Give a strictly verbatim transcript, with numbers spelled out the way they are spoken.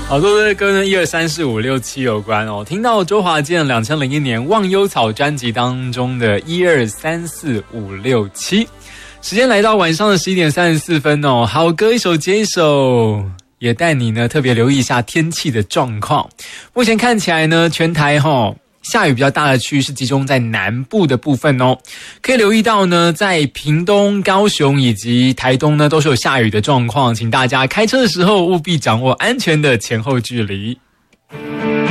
好多的歌呢，一二三四五六七有关哦。听到周华健两千零一年《忘忧草》专辑当中的一二三四五六七。时间来到晚上的十一点三十四分哦，好歌一首接一首，也带你呢特别留意一下天气的状况。目前看起来呢，全台齁、哦、下雨比较大的区域是集中在南部的部分哦，可以留意到呢，在屏东、高雄以及台东呢都是有下雨的状况，请大家开车的时候务必掌握安全的前后距离。